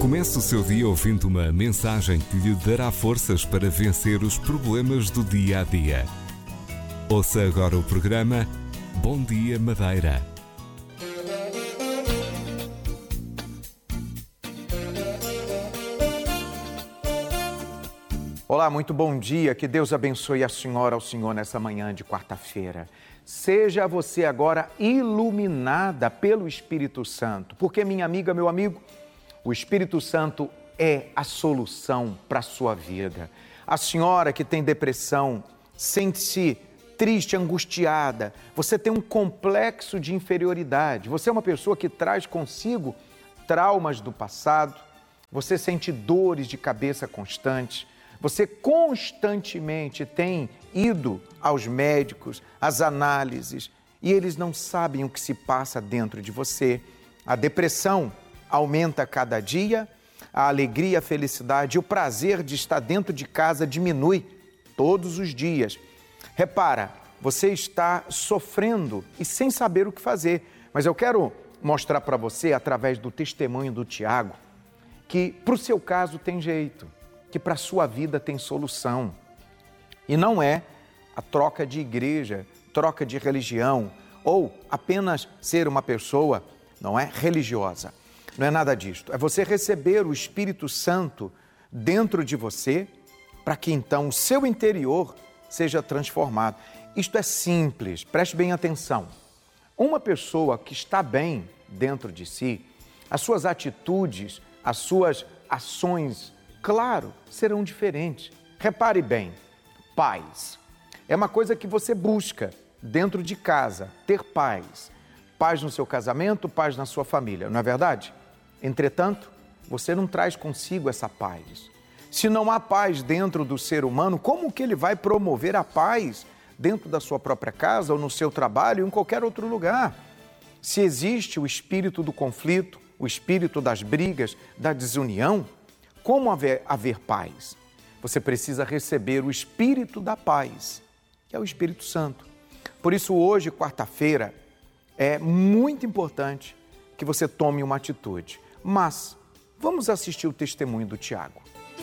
Comece o seu dia ouvindo uma mensagem que lhe dará forças para vencer os problemas do dia a dia. Ouça agora o programa Bom Dia Madeira. Olá, muito bom dia. Que Deus abençoe a senhora, ao senhor nessa manhã de quarta-feira. Seja você agora iluminada pelo Espírito Santo, porque, minha amiga, meu amigo, o Espírito Santo é a solução para a sua vida. A senhora que tem depressão, sente-se triste, angustiada, você tem um complexo de inferioridade, você é uma pessoa que traz consigo traumas do passado, você sente dores de cabeça constantes, você constantemente tem ido aos médicos, às análises, e eles não sabem o que se passa dentro de você. A depressão aumenta a cada dia, a alegria, a felicidade, o prazer de estar dentro de casa diminui todos os dias. Repara, você está sofrendo e sem saber o que fazer, mas eu quero mostrar para você, através do testemunho do Tiago, que para o seu caso tem jeito, que para a sua vida tem solução. E não é a troca de igreja, troca de religião, ou apenas ser uma pessoa, não é, religiosa. Não é nada disto. É você receber o Espírito Santo dentro de você, para que então o seu interior seja transformado. Isto é simples, preste bem atenção. Uma pessoa que está bem dentro de si, as suas atitudes, as suas ações, claro, serão diferentes. Repare bem, paz. É uma coisa que você busca dentro de casa, ter paz. Paz no seu casamento, paz na sua família, não é verdade? Entretanto, você não traz consigo essa paz. Se não há paz dentro do ser humano, como que ele vai promover a paz dentro da sua própria casa ou no seu trabalho ou em qualquer outro lugar? Se existe o espírito do conflito, o espírito das brigas, da desunião, como haver paz? Você precisa receber o Espírito da paz, que é o Espírito Santo. Por isso, hoje, quarta-feira, é muito importante que você tome uma atitude. Mas vamos assistir o testemunho do Tiago.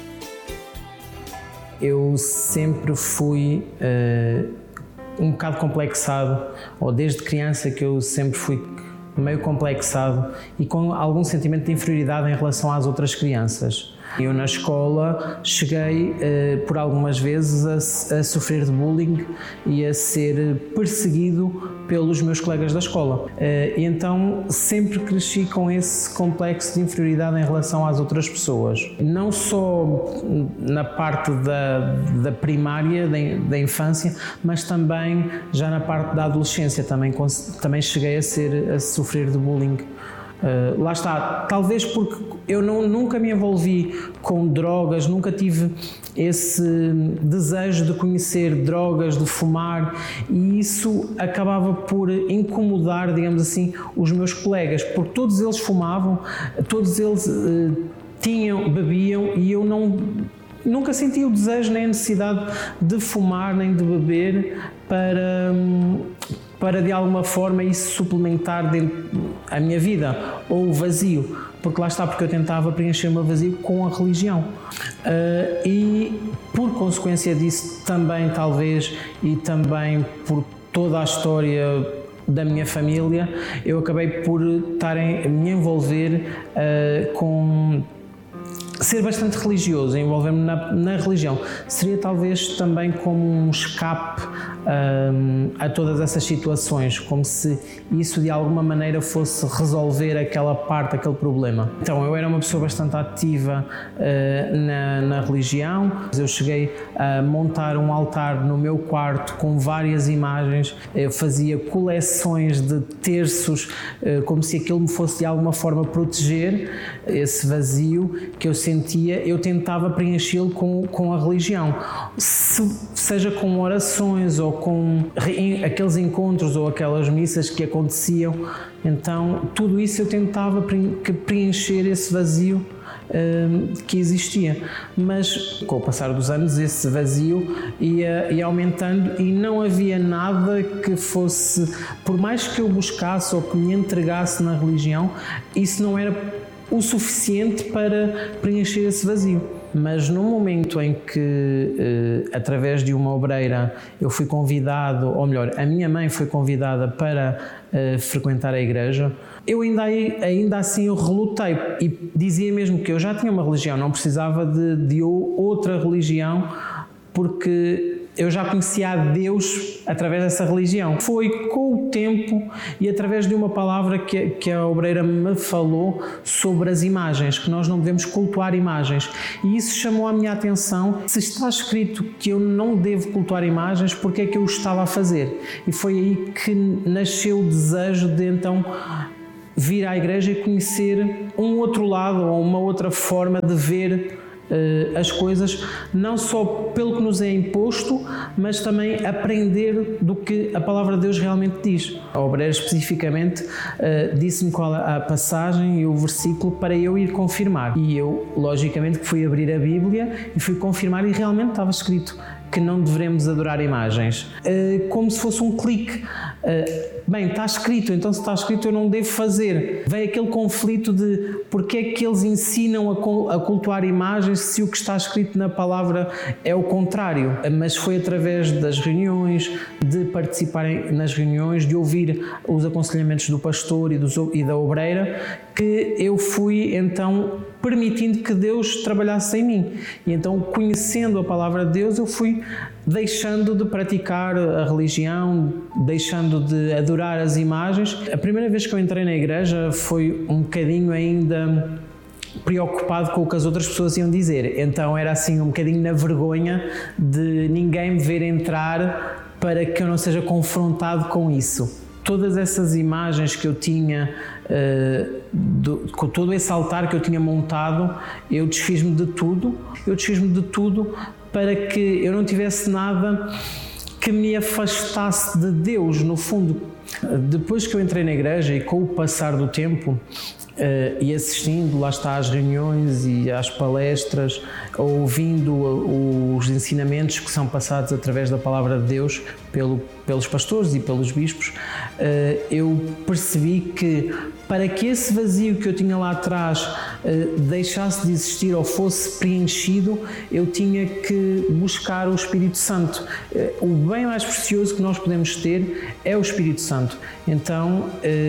Eu sempre fui um bocado complexado, ou desde criança que eu sempre fui meio complexado e com algum sentimento de inferioridade em relação às outras crianças. Eu na escola cheguei por algumas vezes a sofrer de bullying e a ser perseguido pelos meus colegas da escola. E então sempre cresci com esse complexo de inferioridade em relação às outras pessoas. Não só na parte da primária, da infância, mas também já na parte da adolescência também cheguei a sofrer de bullying. Lá está, talvez porque eu nunca me envolvi com drogas, nunca tive esse desejo de conhecer drogas, de fumar, e isso acabava por incomodar, digamos assim, os meus colegas, porque todos eles fumavam, todos eles bebiam, e eu nunca senti o desejo nem a necessidade de fumar nem de beber para de alguma forma isso suplementar a minha vida, ou o vazio, porque lá está, porque eu tentava preencher o meu vazio com a religião. E por consequência disso também, talvez, e também por toda a história da minha família, eu acabei por me envolver com ser bastante religioso, envolver-me na religião. Seria talvez também como um escape a todas essas situações, como se isso de alguma maneira fosse resolver aquela parte, aquele problema. Então eu era uma pessoa bastante ativa na religião. Eu cheguei a montar um altar no meu quarto com várias imagens, eu fazia coleções de terços, como se aquilo me fosse de alguma forma proteger esse vazio que eu sentia. Eu tentava preenchê-lo com a religião, seja com orações ou com aqueles encontros ou aquelas missas que aconteciam. Então tudo isso eu tentava preencher esse vazio que existia, mas com o passar dos anos esse vazio ia aumentando e não havia nada que fosse, por mais que eu buscasse ou que me entregasse na religião, isso não era o suficiente para preencher esse vazio. Mas no momento em que, através de uma obreira, eu fui convidado, ou melhor, a minha mãe foi convidada para frequentar a igreja, eu ainda assim eu relutei e dizia mesmo que eu já tinha uma religião, não precisava de outra religião, porque eu já conhecia a Deus através dessa religião. Foi com o tempo e através de uma palavra que a obreira me falou sobre as imagens, que nós não devemos cultuar imagens. E isso chamou a minha atenção. Se está escrito que eu não devo cultuar imagens, porque é que eu o estava a fazer? E foi aí que nasceu o desejo de então vir à igreja e conhecer um outro lado ou uma outra forma de ver as coisas, não só pelo que nos é imposto, mas também aprender do que a palavra de Deus realmente diz. A obreira especificamente disse-me qual a passagem e o versículo para eu ir confirmar. E eu, logicamente, que fui abrir a Bíblia e fui confirmar, e realmente estava escrito que não devemos adorar imagens. Como se fosse um clique. Bem, está escrito, então se está escrito eu não devo fazer. Vem aquele conflito de porque é que eles ensinam a cultuar imagens se o que está escrito na palavra é o contrário. Mas foi através das reuniões, de participarem nas reuniões, de ouvir os aconselhamentos do pastor e da obreira, que eu fui então permitindo que Deus trabalhasse em mim. E então, conhecendo a palavra de Deus, eu fui deixando de praticar a religião, deixando de adorar as imagens. A primeira vez que eu entrei na igreja foi um bocadinho ainda preocupado com o que as outras pessoas iam dizer. Então era assim um bocadinho na vergonha de ninguém me ver entrar para que eu não seja confrontado com isso. Todas essas imagens que eu tinha, com todo esse altar que eu tinha montado, eu desfiz-me de tudo. Eu desfiz-me de tudo para que eu não tivesse nada que me afastasse de Deus, no fundo. Depois que eu entrei na igreja e com o passar do tempo, e assistindo, lá está, às reuniões e às palestras, ouvindo os ensinamentos que são passados através da palavra de Deus pelos pastores e pelos bispos, eu percebi que para que esse vazio que eu tinha lá atrás deixasse de existir ou fosse preenchido, eu tinha que buscar o Espírito Santo. O bem mais precioso que nós podemos ter é o Espírito Santo. Então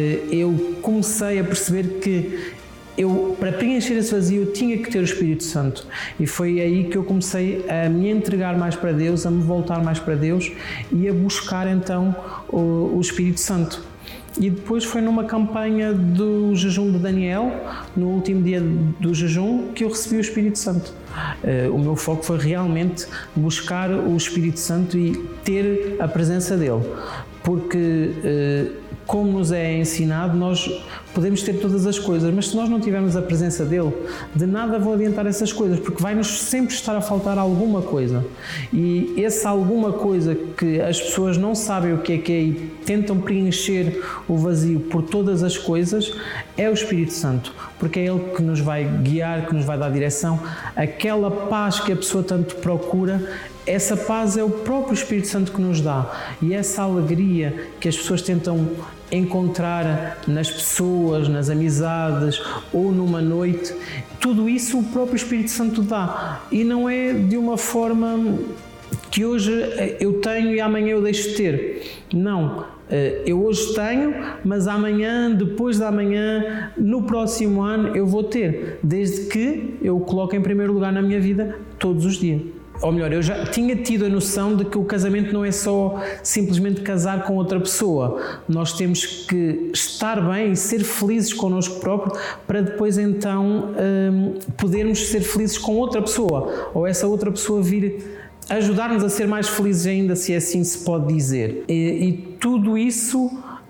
eu comecei a perceber que para preencher esse vazio, eu tinha que ter o Espírito Santo. E foi aí que eu comecei a me entregar mais para Deus, a me voltar mais para Deus e a buscar então o Espírito Santo. E depois foi numa campanha do jejum de Daniel, no último dia do jejum, que eu recebi o Espírito Santo. O meu foco foi realmente buscar o Espírito Santo e ter a presença dele. Porque, como nos é ensinado, nós podemos ter todas as coisas, mas se nós não tivermos a presença dele, de nada vão adiantar essas coisas, porque vai-nos sempre estar a faltar alguma coisa. E essa alguma coisa que as pessoas não sabem o que é e tentam preencher o vazio por todas as coisas, é o Espírito Santo, porque é ele que nos vai guiar, que nos vai dar direção. Aquela paz que a pessoa tanto procura, essa paz é o próprio Espírito Santo que nos dá. E essa alegria que as pessoas tentam encontrar nas pessoas, nas amizades ou numa noite, tudo isso o próprio Espírito Santo dá. E não é de uma forma que hoje eu tenho e amanhã eu deixo de ter. Não. Eu hoje tenho, mas amanhã, depois de amanhã, no próximo ano eu vou ter. Desde que eu o coloque em primeiro lugar na minha vida todos os dias. Ou melhor, eu já tinha tido a noção de que o casamento não é só simplesmente casar com outra pessoa. Nós temos que estar bem e ser felizes connosco próprios para depois então podermos ser felizes com outra pessoa. Ou essa outra pessoa vir ajudar-nos a ser mais felizes ainda, se assim se pode dizer. E tudo isso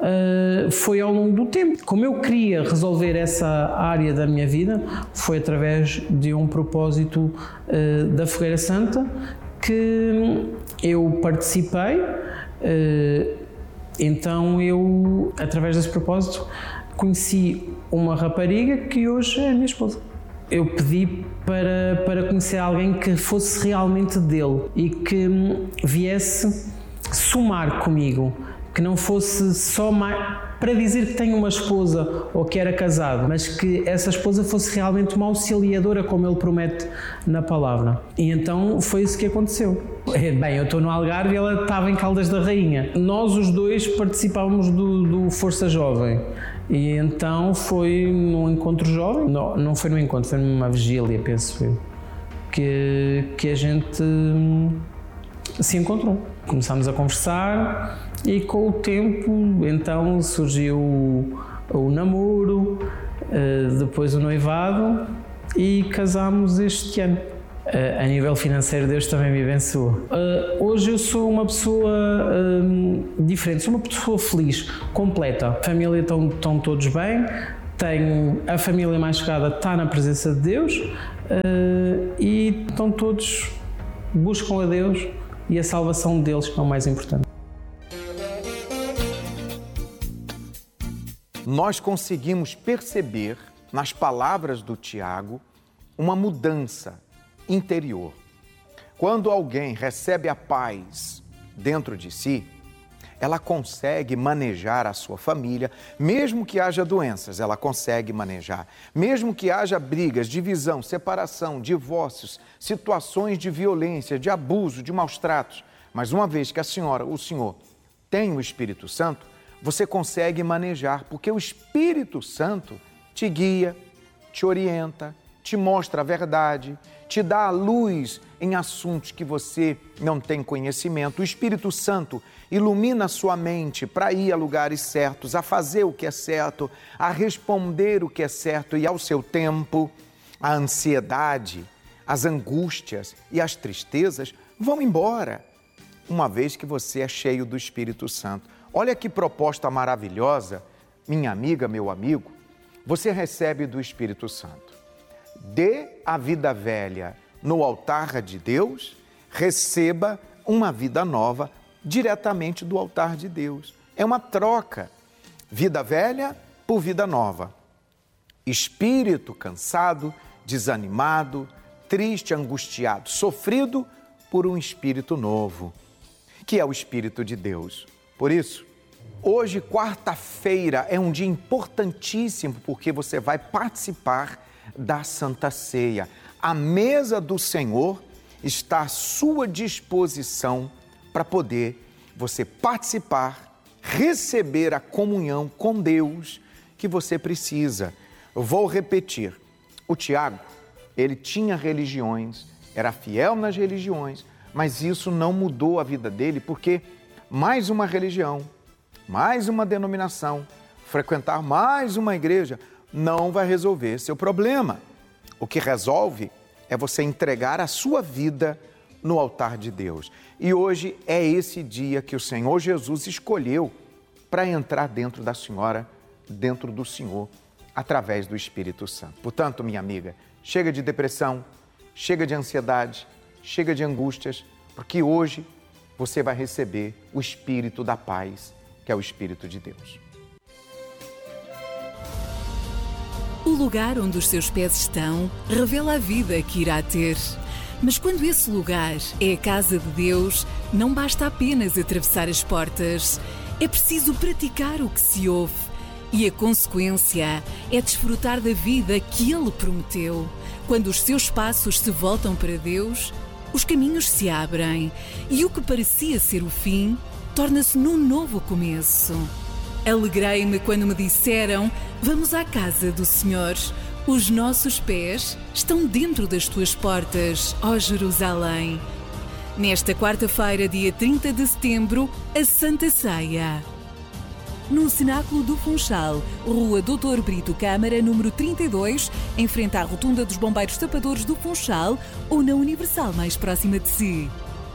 foi ao longo do tempo. Como eu queria resolver essa área da minha vida, foi através de um propósito da Fogueira Santa que eu participei. Então eu, através desse propósito, conheci uma rapariga que hoje é a minha esposa. Eu pedi para conhecer alguém que fosse realmente dele e que viesse somar comigo, que não fosse só para dizer que tenho uma esposa ou que era casado, mas que essa esposa fosse realmente uma auxiliadora, como ele promete na palavra. E então foi isso que aconteceu. Bem, eu estou no Algarve e ela estava em Caldas da Rainha. Nós os dois participávamos do Força Jovem. E então foi num encontro jovem, não foi num encontro, foi numa vigília, penso eu, que a gente se encontrou. Começámos a conversar e com o tempo então surgiu o namoro, depois o noivado e casámos este ano. A nível financeiro, Deus também me abençoou. Hoje eu sou uma pessoa diferente, sou uma pessoa feliz, completa. A família estão todos bem, a família mais chegada está na presença de Deus e estão todos, buscam a Deus e a salvação deles, que é o mais importante. Nós conseguimos perceber nas palavras do Tiago uma mudança interior. Quando alguém recebe a paz dentro de si, ela consegue manejar a sua família, mesmo que haja doenças, ela consegue manejar. Mesmo que haja brigas, divisão, separação, divórcios, situações de violência, de abuso, de maus tratos. Mas uma vez que o senhor tem o Espírito Santo, você consegue manejar, porque o Espírito Santo te guia, te orienta, te mostra a verdade, te dá a luz em assuntos que você não tem conhecimento. O Espírito Santo ilumina a sua mente para ir a lugares certos, a fazer o que é certo, a responder o que é certo e ao seu tempo. A ansiedade, as angústias e as tristezas vão embora, uma vez que você é cheio do Espírito Santo. Olha que proposta maravilhosa, minha amiga, meu amigo, você recebe do Espírito Santo. Dê a vida velha no altar de Deus, receba uma vida nova diretamente do altar de Deus. É uma troca, vida velha por vida nova. Espírito cansado, desanimado, triste, angustiado, sofrido por um espírito novo, que é o Espírito de Deus. Por isso, hoje, quarta-feira, é um dia importantíssimo porque você vai participar da Santa Ceia. A mesa do Senhor está à sua disposição para poder você participar, receber a comunhão com Deus que você precisa. Eu vou repetir. O Tiago, ele tinha religiões, era fiel nas religiões, mas isso não mudou a vida dele, porque mais uma religião, mais uma denominação, frequentar mais uma igreja, não vai resolver seu problema. O que resolve é você entregar a sua vida no altar de Deus. E hoje é esse dia que o Senhor Jesus escolheu para entrar dentro da senhora, dentro do Senhor, através do Espírito Santo. Portanto, minha amiga, chega de depressão, chega de ansiedade, chega de angústias, porque hoje você vai receber o Espírito da paz, que é o Espírito de Deus. O lugar onde os seus pés estão revela a vida que irá ter. Mas quando esse lugar é a casa de Deus, não basta apenas atravessar as portas. É preciso praticar o que se ouve. E a consequência é desfrutar da vida que Ele prometeu. Quando os seus passos se voltam para Deus, os caminhos se abrem e o que parecia ser o fim torna-se num novo começo. Alegrei-me quando me disseram: vamos à casa do Senhor. Os nossos pés estão dentro das tuas portas, ó Jerusalém. Nesta quarta-feira, dia 30 de setembro, a Santa Ceia. No Cenáculo do Funchal, Rua Doutor Brito Câmara, número 32, em frente à Rotunda dos Bombeiros Tapadores do Funchal, ou na Universal mais próxima de si.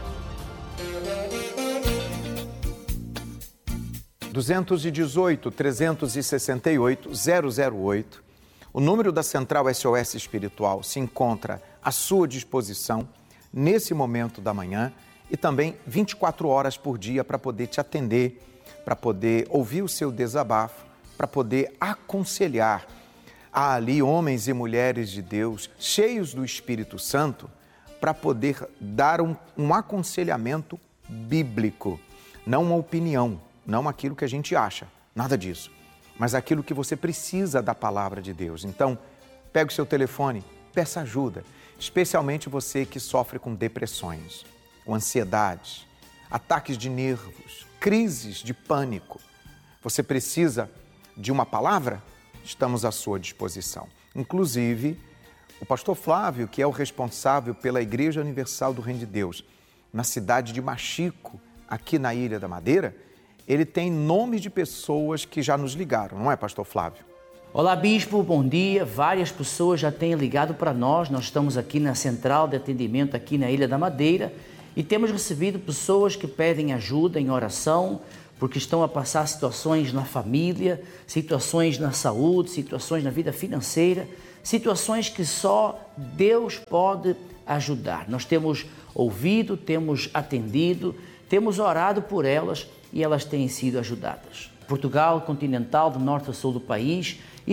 218-368-008. O número da Central SOS Espiritual se encontra à sua disposição nesse momento da manhã e também 24 horas por dia para poder te atender, para poder ouvir o seu desabafo, para poder aconselhar. Há ali homens e mulheres de Deus cheios do Espírito Santo para poder dar um aconselhamento bíblico, não uma opinião, não aquilo que a gente acha, nada disso, mas aquilo que você precisa da palavra de Deus. Então, pegue o seu telefone, peça ajuda, especialmente você que sofre com depressões, com ansiedade, ataques de nervos, crises de pânico. Você precisa de uma palavra? Estamos à sua disposição. Inclusive, o pastor Flávio, que é o responsável pela Igreja Universal do Reino de Deus, na cidade de Machico, aqui na Ilha da Madeira, ele tem nomes de pessoas que já nos ligaram, não é, pastor Flávio? Olá, bispo, bom dia. Várias pessoas já têm ligado para nós. Nós estamos aqui na central de atendimento aqui na Ilha da Madeira e temos recebido pessoas que pedem ajuda em oração porque estão a passar situações na família, situações na saúde, situações na vida financeira, situações que só Deus pode ajudar. Nós temos ouvido, temos atendido, temos orado por elas e elas têm sido ajudadas. Portugal continental, do norte a sul do país,